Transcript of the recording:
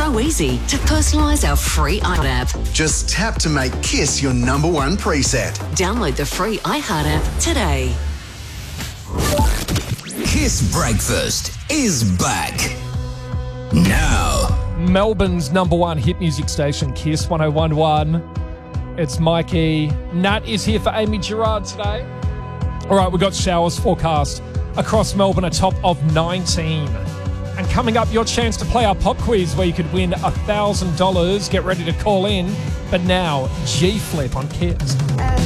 so easy to personalise our free iHeart app. Just tap to make Kiss your number one preset. Download the free iHeart app today. Kiss Breakfast is back. Now. Melbourne's number one hit music station, Kiss 101.1. It's Mikey. Nat is here for Amy Gerard today. All right, we've got showers forecast across Melbourne, a top of 19. And coming up, your chance to play our pop quiz where you could win $1,000. Get ready to call in. But now, G-Flip on Kiss.